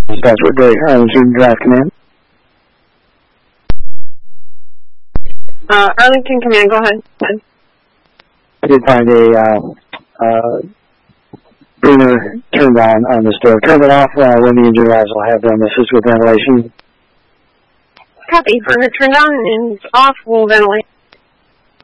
Password Gray, Arlington Drive Command. Arlington Command, go ahead. I did find a burner turned on the stove. Turn it off when the engine arrives. I'll have them assist with ventilation. Copy. Burner turned on and off. We'll ventilate.